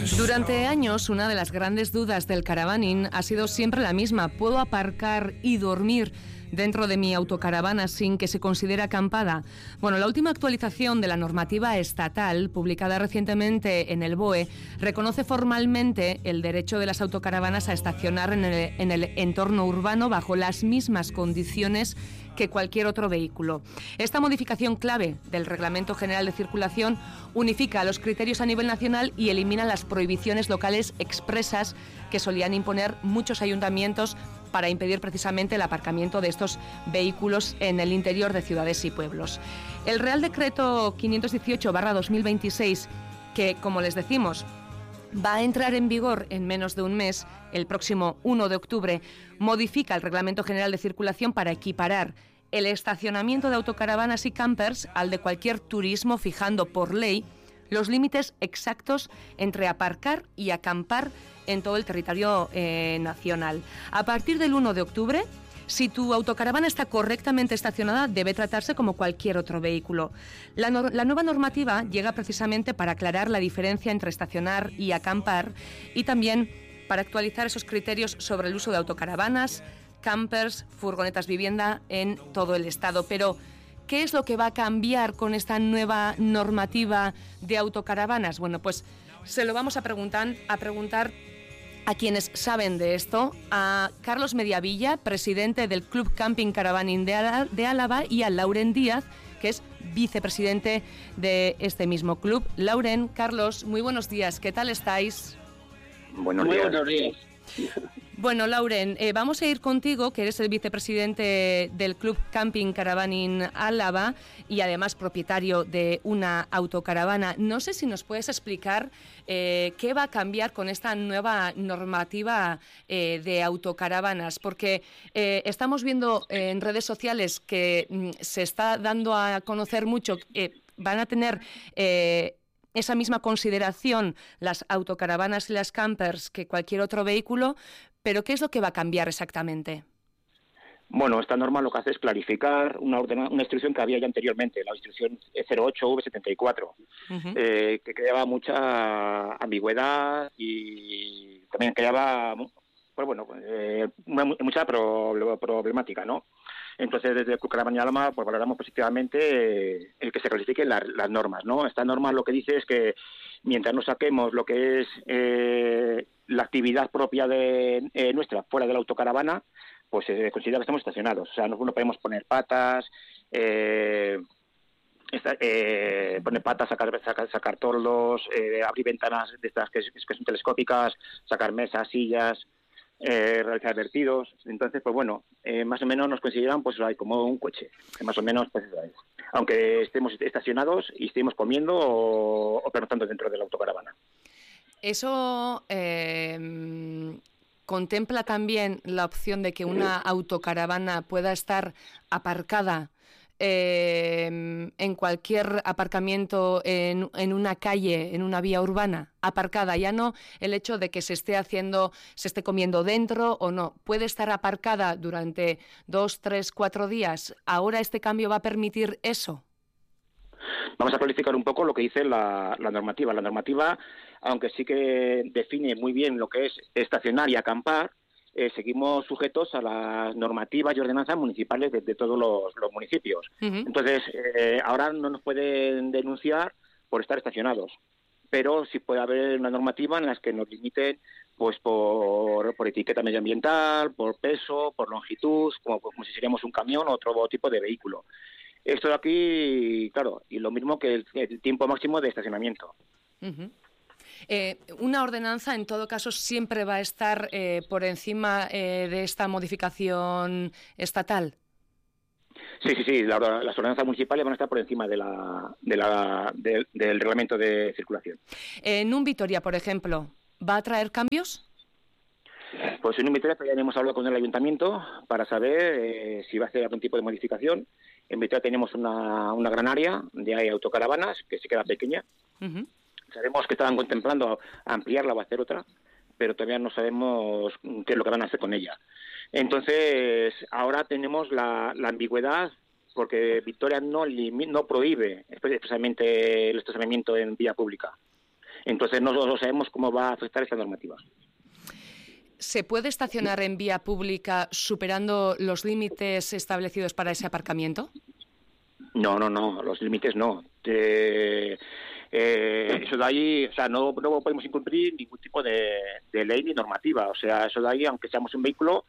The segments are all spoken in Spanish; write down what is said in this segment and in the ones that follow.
Durante años, una de las grandes dudas del caravaning ha sido siempre la misma. ¿Puedo aparcar y dormir dentro de mi autocaravana sin que se considere acampada? Bueno, la última actualización de la normativa estatal, publicada recientemente en el BOE, reconoce formalmente el derecho de las autocaravanas a estacionar en el entorno urbano bajo las mismas condiciones que cualquier otro vehículo. Esta modificación clave del Reglamento General de Circulación unifica los criterios a nivel nacional y elimina las prohibiciones locales expresas que solían imponer muchos ayuntamientos para impedir precisamente el aparcamiento de estos vehículos en el interior de ciudades y pueblos. El Real Decreto 518/2026, que, como les decimos, va a entrar en vigor en menos de un mes, el próximo 1 de octubre, modifica el Reglamento General de Circulación para equiparar el estacionamiento de autocaravanas y campers al de cualquier turismo, fijando por ley los límites exactos entre aparcar y acampar en todo el territorio nacional. A partir del 1 de octubre, si tu autocaravana está correctamente estacionada, debe tratarse como cualquier otro vehículo. La nueva normativa llega precisamente para aclarar la diferencia entre estacionar y acampar y también para actualizar esos criterios sobre el uso de autocaravanas, campers, furgonetas vivienda en todo el Estado. Pero, ¿qué es lo que va a cambiar con esta nueva normativa de autocaravanas? Bueno, pues se lo vamos a preguntar a quienes saben de esto, a Carlos Mediavilla, presidente del Club Camping Caravaning de Álava, y a Lauren Díaz, que es vicepresidente de este mismo club. Lauren, Carlos, muy buenos días. ¿Qué tal estáis? Buenos días. Bueno, Lauren, vamos a ir contigo, que eres el vicepresidente del Club Camping Caravaning Álava y además propietario de una autocaravana. No sé si nos puedes explicar qué va a cambiar con esta nueva normativa de autocaravanas, porque estamos viendo en redes sociales que se está dando a conocer mucho que van a tener esa misma consideración las autocaravanas y las campers que cualquier otro vehículo, pero ¿qué es lo que va a cambiar exactamente? Bueno, esta norma lo que hace es clarificar una instrucción que había ya anteriormente, la instrucción 08V74, que creaba mucha ambigüedad y también creaba mucha problemática, ¿no? Entonces, desde Caravaning Álava, pues valoramos positivamente el que se clarifiquen las normas, ¿no? Esta norma lo que dice es que mientras no saquemos lo que es la actividad propia de nuestra fuera de la autocaravana, pues se considera que estamos estacionados. O sea, no podemos poner patas, sacar toldos, abrir ventanas de estas que son telescópicas, sacar mesas, sillas, realizar vertidos. Entonces, pues bueno, más o menos nos consideran pues como un coche, que más o menos pues eso es. Aunque estemos estacionados y estemos comiendo o pernoctando dentro de la autocaravana. Eso contempla también la opción de que una autocaravana pueda estar aparcada en cualquier aparcamiento en una calle, en una vía urbana, aparcada, ya no el hecho de que se esté comiendo dentro o no, puede estar aparcada durante 2, 3, 4 días. ¿Ahora este cambio va a permitir eso? Vamos a clarificar un poco lo que dice la normativa. La normativa, aunque sí que define muy bien lo que es estacionar y acampar, seguimos sujetos a las normativas y ordenanzas municipales de todos los municipios. Uh-huh. Entonces, ahora no nos pueden denunciar por estar estacionados, pero sí puede haber una normativa en la que nos limiten pues por etiqueta medioambiental, por peso, por longitud, como si seríamos un camión o otro tipo de vehículo. Esto de aquí, claro, y lo mismo que el tiempo máximo de estacionamiento. Uh-huh. Una ordenanza, en todo caso, siempre va a estar por encima de esta modificación estatal. Sí. Las ordenanzas municipales van a estar por encima del reglamento de circulación. En un Vitoria, por ejemplo, ¿va a traer cambios? Pues en un Vitoria ya hemos hablado con el ayuntamiento para saber si va a hacer algún tipo de modificación. En Vitoria tenemos una gran área de autocaravanas que se queda pequeña. Uh-huh. Sabemos que estaban contemplando ampliarla o hacer otra, pero todavía no sabemos qué es lo que van a hacer con ella. Entonces, ahora tenemos la ambigüedad, porque Vitoria no prohíbe expresamente el estacionamiento en vía pública. Entonces no sabemos cómo va a afectar esta normativa. ¿Se puede estacionar en vía pública superando los límites establecidos para ese aparcamiento? No, los límites no. Eso de ahí, o sea, no podemos incumplir ningún tipo de ley ni normativa. O sea, eso de ahí, aunque seamos un vehículo,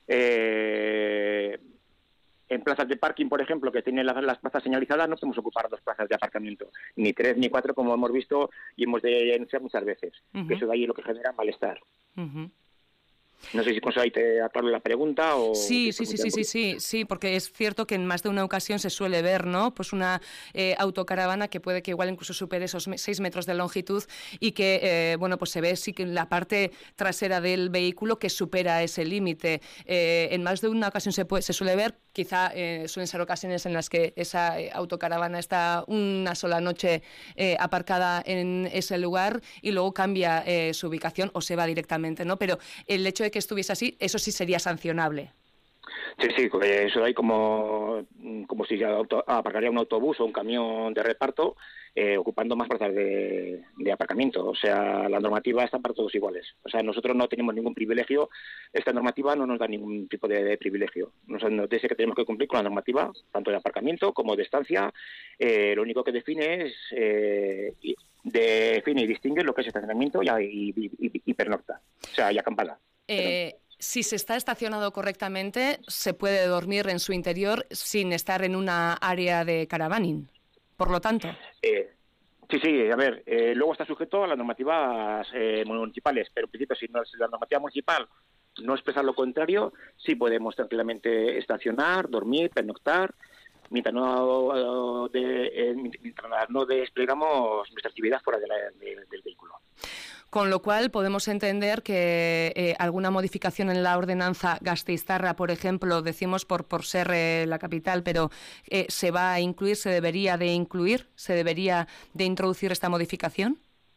en plazas de parking, por ejemplo, que tienen las plazas señalizadas, no podemos ocupar 2 plazas de aparcamiento, ni 3 ni 4, como hemos visto y hemos denunciado muchas veces. Que eso de ahí es lo que genera malestar. No sé si con eso ahí te aclaro la pregunta o... Sí, porque es cierto que en más de una ocasión se suele ver, ¿no? Pues una autocaravana que puede que igual incluso supere esos 6 metros de longitud y que, pues se ve sí que en la parte trasera del vehículo que supera ese límite. En más de una ocasión se suele ver, quizá suelen ser ocasiones en las que esa autocaravana está una sola noche aparcada en ese lugar y luego cambia su ubicación o se va directamente, ¿no? Pero el hecho de que estuviese así, eso sí sería sancionable. Sí, eso hay como si aparcaría un autobús o un camión de reparto ocupando más plazas de aparcamiento. O sea, la normativa está para todos iguales. O sea, nosotros no tenemos ningún privilegio. Esta normativa no nos da ningún tipo de privilegio. Nos dice que tenemos que cumplir con la normativa, tanto de aparcamiento como de estancia. Lo único que define es... define y distingue lo que es estacionamiento y pernocta, o sea, y acampada. Si se está estacionado correctamente, se puede dormir en su interior sin estar en una área de caravaning, por lo tanto. Sí, a ver, luego está sujeto a las normativas municipales, pero en principio si la normativa municipal no expresa lo contrario, sí podemos tranquilamente estacionar, dormir, pernoctar, mientras no desplegamos nuestra actividad fuera del vehículo. Con lo cual podemos entender que alguna modificación en la ordenanza gasteiztarra, por ejemplo, decimos por ser la capital, pero ¿se va a incluir, se debería de introducir esta modificación?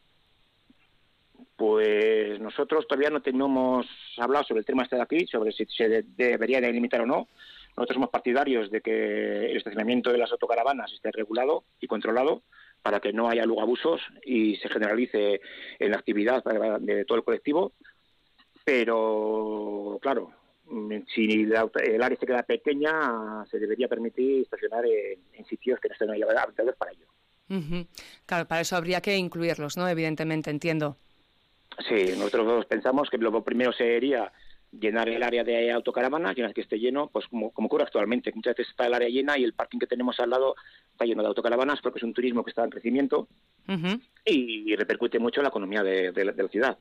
Pues nosotros todavía no hemos hablado sobre el tema este de aquí, sobre si se debería de limitar o no. Nosotros somos partidarios de que el estacionamiento de las autocaravanas esté regulado y controlado para que no haya luego abusos y se generalice en la actividad de todo el colectivo. Pero, claro, si el área se queda pequeña, se debería permitir estacionar en sitios que no estén habilitados para ello. Claro, para eso habría que incluirlos, ¿no? Evidentemente, entiendo. Sí, nosotros pensamos que lo primero sería llenar el área de autocaravanas, y una vez que esté lleno, pues como ocurre actualmente, muchas veces está el área llena y el parking que tenemos al lado está lleno de autocaravanas porque es un turismo que está en crecimiento y repercute mucho en la economía de la ciudad.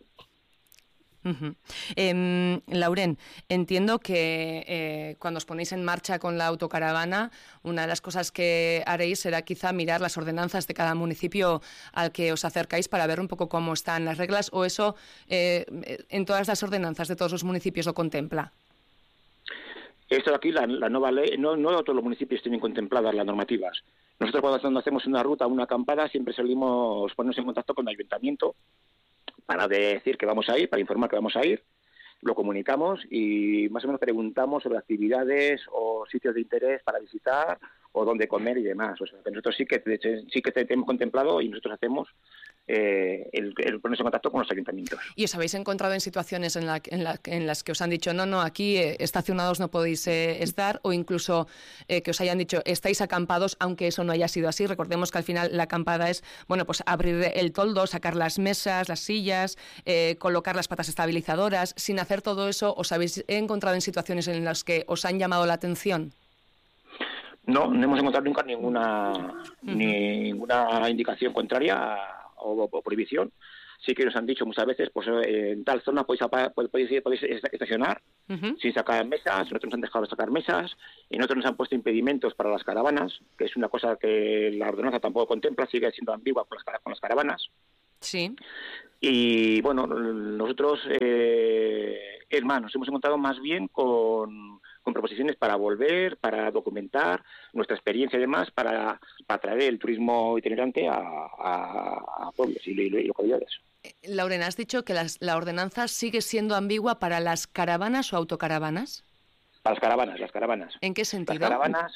Lauren, entiendo que cuando os ponéis en marcha con la autocaravana, una de las cosas que haréis será quizá mirar las ordenanzas de cada municipio al que os acercáis para ver un poco cómo están las reglas, o eso en todas las ordenanzas de todos los municipios lo contempla. Esto de aquí, la nueva ley, no todos los municipios tienen contempladas las normativas. Nosotros cuando hacemos una ruta, una acampada, siempre ponemos en contacto con el ayuntamiento para decir que vamos a ir, para informar que vamos a ir, lo comunicamos y más o menos preguntamos sobre actividades o sitios de interés para visitar o dónde comer y demás. O sea, que nosotros sí que tenemos contemplado y nosotros hacemos el ponerse en contacto con los ayuntamientos. ¿Y os habéis encontrado en situaciones en las que os han dicho no, aquí estacionados no podéis estar, o incluso que os hayan dicho estáis acampados, aunque eso no haya sido así? Recordemos que al final la acampada es, pues abrir el toldo, sacar las mesas, las sillas, colocar las patas estabilizadoras. Sin hacer todo eso, ¿os habéis encontrado en situaciones en las que os han llamado la atención? No hemos encontrado nunca ninguna indicación contraria o prohibición. Sí que nos han dicho muchas veces, pues en tal zona podéis estacionar sin sacar mesas. Nosotros nos han dejado sacar mesas y nosotros nos han puesto impedimentos para las caravanas, que es una cosa que la ordenanza tampoco contempla, sigue siendo ambigua con las caravanas. Sí. Y bueno, nosotros, es más, nos hemos encontrado más bien con proposiciones para volver, para documentar nuestra experiencia y demás, para traer el turismo itinerante a pueblos y localidades. Lauren, ¿has dicho que la ordenanza sigue siendo ambigua para las caravanas o autocaravanas? Para las caravanas. ¿En qué sentido? Las caravanas,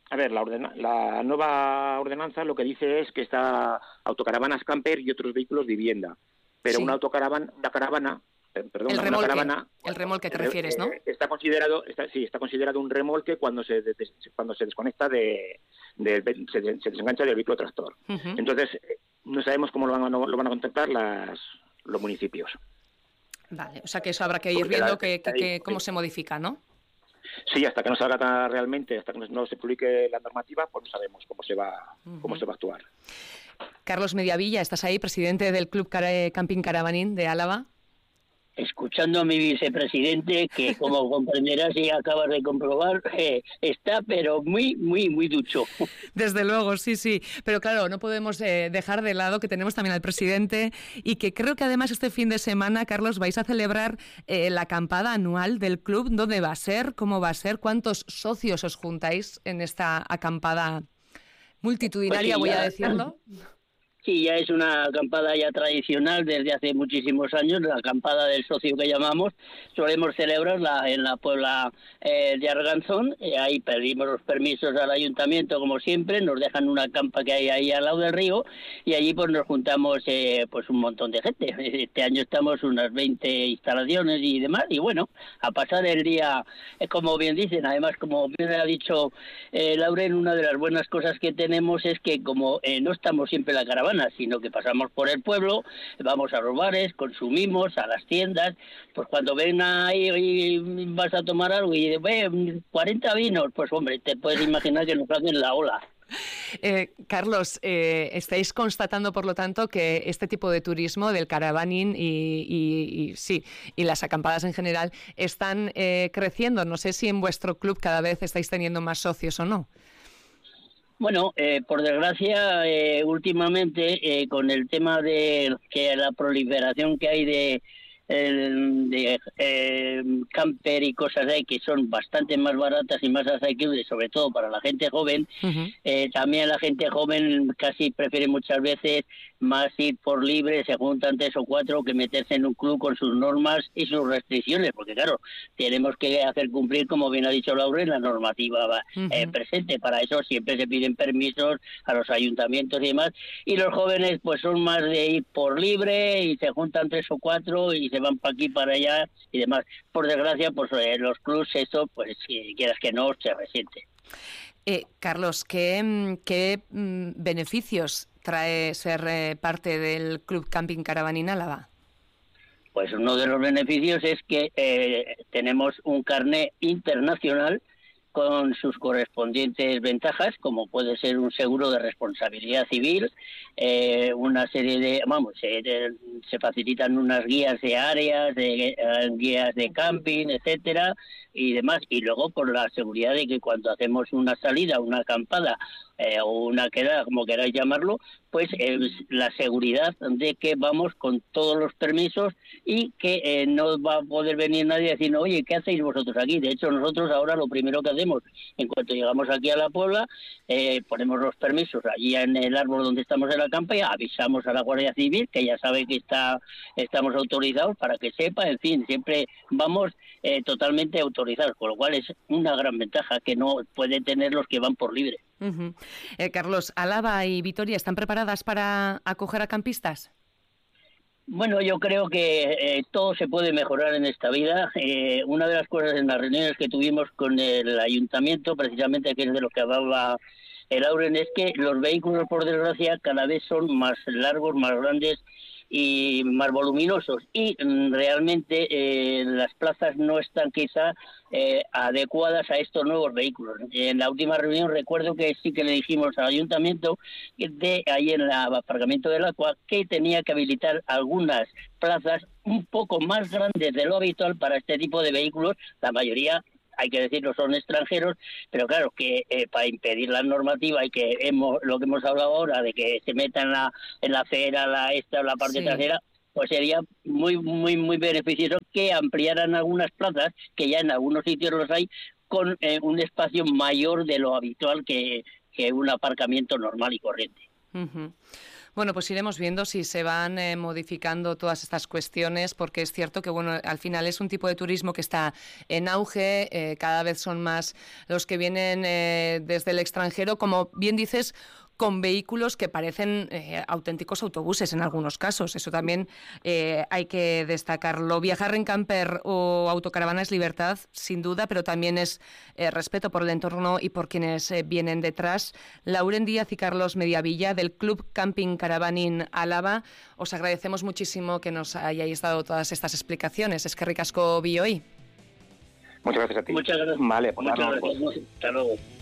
A ver, la nueva ordenanza lo que dice es que está autocaravanas camper y otros vehículos vivienda. Pero Sí. una caravana, El remolque te refieres, ¿no? Está considerado un remolque cuando se desconecta se desengancha del vehículo tractor. Uh-huh. Entonces, no sabemos cómo lo van a contemplar los municipios. Vale, o sea que eso habrá que ir viendo cómo se modifica, ¿no? Sí, hasta que no salga realmente, hasta que no se publique la normativa, pues no sabemos cómo se va a actuar. Carlos Mediavilla, ¿estás ahí, presidente del Club Camping Caravanín de Álava? Escuchando a mi vicepresidente, que como comprenderás y acabas de comprobar, está pero muy, muy, muy ducho. Desde luego, sí. Pero claro, no podemos dejar de lado que tenemos también al presidente y que creo que además este fin de semana, Carlos, vais a celebrar la acampada anual del club. ¿Dónde va a ser? ¿Cómo va a ser? ¿Cuántos socios os juntáis en esta acampada multitudinaria, Pues sí, voy a decirlo? Sí, ya es una acampada ya tradicional desde hace muchísimos años, la acampada del socio que llamamos. Solemos celebrarla en la Puebla de Arganzón. Ahí pedimos los permisos al ayuntamiento, como siempre, nos dejan una campa que hay ahí al lado del río y allí pues nos juntamos pues un montón de gente. Este año estamos unas 20 instalaciones y demás, y bueno, a pasar el día, como bien dicen. Además, como bien ha dicho Lauren, una de las buenas cosas que tenemos es que como no estamos siempre en la caravana, sino que pasamos por el pueblo, vamos a los bares, consumimos, a las tiendas, pues cuando ven ahí y vas a tomar algo y 40 vinos, pues hombre, te puedes imaginar que nos hacen la ola. Carlos, estáis constatando, por lo tanto, que este tipo de turismo del caravaning y las acampadas en general están creciendo. No sé si en vuestro club cada vez estáis teniendo más socios o no. Bueno, por desgracia, últimamente, con el tema de que la proliferación que hay de camper y cosas ahí que son bastante más baratas y más asequibles, sobre todo para la gente joven, también la gente joven casi prefiere muchas veces más ir por libre, se juntan 3 o 4, que meterse en un club con sus normas y sus restricciones, porque claro, tenemos que hacer cumplir, como bien ha dicho Lauren, la normativa presente. Para eso siempre se piden permisos a los ayuntamientos y demás, y los jóvenes pues son más de ir por libre y se juntan 3 o 4 y se van para aquí, para allá y demás. Por desgracia, pues los clubs, eso, pues si quieras que no, se resiente. Carlos, ¿qué beneficios trae ser parte del Club Camping Caravanín Álava? Pues uno de los beneficios es que tenemos un carné internacional con sus correspondientes ventajas, como puede ser un seguro de responsabilidad civil, una serie de, se facilitan unas guías de áreas, guías de camping, etcétera, y demás. Y luego por la seguridad de que cuando hacemos una salida, una acampada o una quedada, como queráis llamarlo, pues la seguridad de que vamos con todos los permisos y que no va a poder venir nadie a decir, oye, ¿qué hacéis vosotros aquí? De hecho, nosotros ahora lo primero que hacemos, en cuanto llegamos aquí a la Puebla, ponemos los permisos allí en el árbol donde estamos en la campa y avisamos a la Guardia Civil, que ya sabe que estamos autorizados, para que sepa. En fin, siempre vamos totalmente autorizados, con lo cual es una gran ventaja que no pueden tener los que van por libre. Carlos, Álava y Vitoria, ¿están preparadas para acoger a campistas? Bueno, yo creo que todo se puede mejorar en esta vida. Una de las cosas en las reuniones que tuvimos con el ayuntamiento, precisamente, que es de lo que hablaba Lauren, es que los vehículos, por desgracia, cada vez son más largos, más grandes y más voluminosos, y realmente las plazas no están quizá adecuadas a estos nuevos vehículos. En la última reunión recuerdo que sí que le dijimos al ayuntamiento ahí en el aparcamiento del Aqua que tenía que habilitar algunas plazas un poco más grandes de lo habitual para este tipo de vehículos. La mayoría, hay que decirlo, son extranjeros, pero claro que para impedir la normativa y que lo que hemos hablado ahora de que se meta en la acera, la parte trasera, pues sería muy, muy, muy beneficioso que ampliaran algunas plazas, que ya en algunos sitios los hay, con un espacio mayor de lo habitual que un aparcamiento normal y corriente. Uh-huh. Bueno, pues iremos viendo si se van modificando todas estas cuestiones, porque es cierto que, bueno, al final es un tipo de turismo que está en auge, cada vez son más los que vienen desde el extranjero, como bien dices, con vehículos que parecen auténticos autobuses en algunos casos. Eso también hay que destacarlo. Viajar en camper o autocaravana es libertad, sin duda, pero también es respeto por el entorno y por quienes vienen detrás. Lauren Díaz y Carlos Mediavilla, del Club Camping Caravaning Álava, os agradecemos muchísimo que nos hayáis dado todas estas explicaciones. Eskerrik asko bioi. Muchas gracias a ti. Muchas gracias. Vale, pues Muchas gracias. Hasta luego.